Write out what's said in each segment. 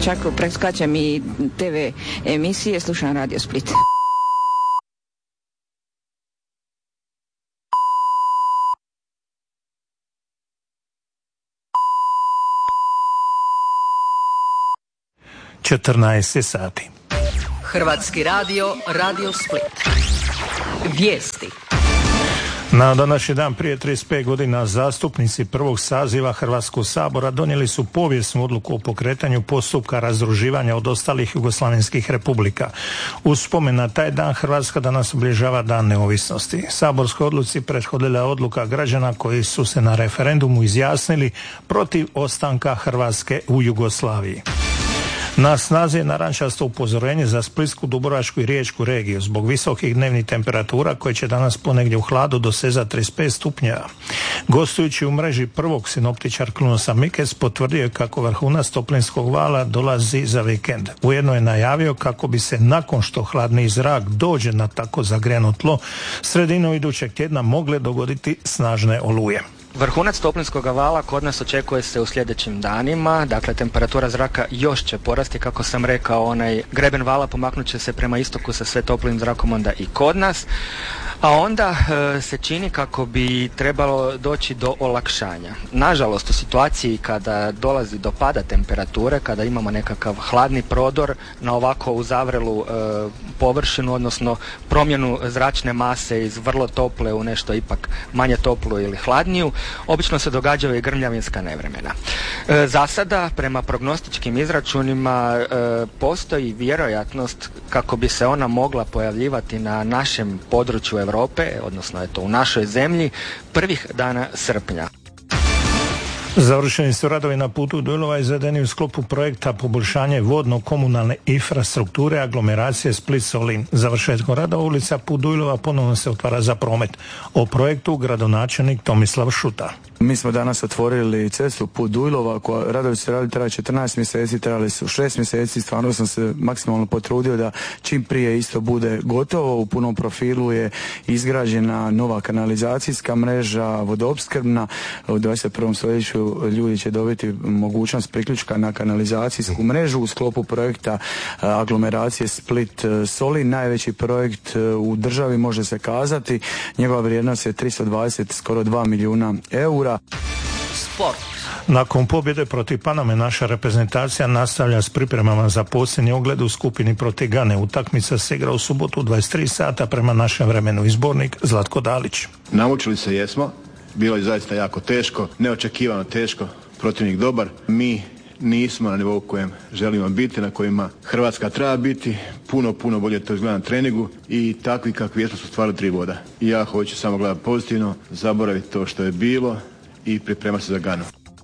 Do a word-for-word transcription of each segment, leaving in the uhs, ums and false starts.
čak preskačem i te ve emisije, slušam Radio Split. četrnaest sati. Hrvatski radio, Radio Split. Vijesti. Na današnji dan prije trideset pet godina zastupnici prvog saziva Hrvatskog sabora donijeli su povijesnu odluku o pokretanju postupka razdruživanja od ostalih jugoslavenskih republika. Uz spomen na taj dan Hrvatska danas obilježava Dan neovisnosti. Saborskoj odluci prethodila je odluka građana koji su se na referendumu izjasnili protiv ostanka Hrvatske u Jugoslaviji. Na snazi je narančasto upozorenje za Splitsku, Dubrovačku i Riječku regiju zbog visokih dnevnih temperatura koje će danas ponegdje u hladu dosezati trideset pet stupnjeva. Gostujući u mreži prvog sinoptičar Krunosa Mikes potvrdio je kako vrhunac toplinskog vala dolazi za vikend. Ujedno je najavio kako bi se nakon što hladni zrak dođe na tako zagrijano tlo sredinom idućeg tjedna mogle dogoditi snažne oluje. Vrhunac toplinskog vala kod nas očekuje se u sljedećim danima, dakle temperatura zraka još će porasti, kako sam rekao, onaj greben vala pomaknut će se prema istoku sa sve toplim zrakom onda i kod nas, a onda e, se čini kako bi trebalo doći do olakšanja. Nažalost, u situaciji kada dolazi do pada temperature, kada imamo nekakav hladni prodor na ovako uzavrelu e, površinu, odnosno promjenu zračne mase iz vrlo tople u nešto ipak manje toplu ili hladniju, obično se događaju i grmljavinska nevremena. E, za sada, prema prognostičkim izračunima, e, postoji vjerojatnost kako bi se ona mogla pojavljivati na našem području Europe, odnosno eto u našoj zemlji, prvih dana srpnja. Završeni su radovi na putu Dujlova izvedeni u sklopu projekta poboljšanje vodno-komunalne infrastrukture aglomeracije Split-Solin. Završetkom radova ulica Put Dujlova ponovno se otvara za promet. O projektu gradonačelnik Tomislav Šuta. Mi smo danas otvorili cestu Put Dujlova, koja radovi se radili traje četrnaest mjeseci, trajali su šest mjeseci, stvarno sam se maksimalno potrudio da čim prije isto bude gotovo. U punom profilu je izgrađena nova kanalizacijska mreža, vodoopskrbna. U dvadeset prvom stoljeću ljudi će dobiti mogućnost priključka na kanalizacijsku mrežu u sklopu projekta aglomeracije Split-Solin, najveći projekt u državi može se kazati. Njegova vrijednost je tristo dvadeset, skoro dva milijuna eura. Sport. Nakon pobjede protiv Paname naša reprezentacija nastavlja s pripremama za posljednji ogled u skupini protiv Gane. Utakmica se igra u subotu u dvadeset tri sata prema našem vremenu. Izbornik Zlatko Dalić. Naučili se jesmo, bilo je zaista jako teško, neočekivano teško, protivnik dobar. Mi nismo na nivou kojem želimo biti, na kojima Hrvatska treba biti, puno, puno bolje to izgleda na treningu i takvi kakvi jesmo su stvarno tri boda. I ja hoću samo gledati pozitivno, zaboraviti to što je bilo i pripremati se za Ganu.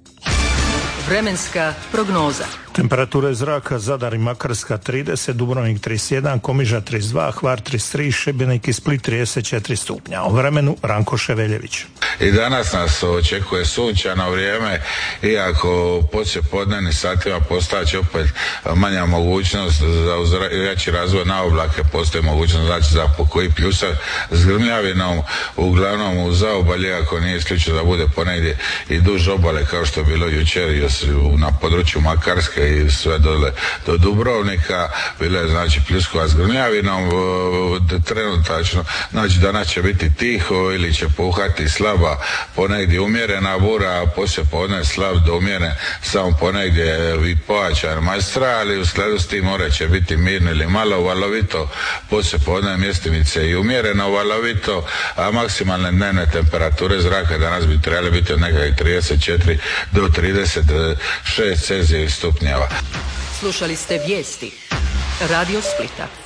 Vremenska prognoza. Temperature zraka Zadar i Makarska trideset, Dubrovnik trideset jedan, Komiža trideset dva, Hvar trideset tri, Šibenik i Split trideset četiri stupnja. O vremenu Ranko Ševeljević. I danas nas očekuje sunčano vrijeme, iako poslije podnevni satima postaće opet manja mogućnost za veći razvoj na oblake, postoji mogućnost znači za pokoji pljusak s grmljavinom, uglavnom u zaobalje, ako nije isključeno da bude ponegdje i duž obale kao što je bilo jučer i na području Makarske i sve dole do Dubrovnika, bilo je znači pljuskova s grmljavinom. Trenutačno, znači danas će biti tiho ili će puhati slaba ponegdje umjerena bura, a poslije podne slab do umjeren samo ponegdje i pojačan majstra, ali u skladu s tim more će biti mirno ili malo valovito, poslije podne mjestimice i umjereno valovito, a maksimalne dnevne temperature zraka danas bi trebali biti od nekakvih trideset četiri do trideset šest celzijevih stupnjeva. Slušali ste vijesti Radio Splita.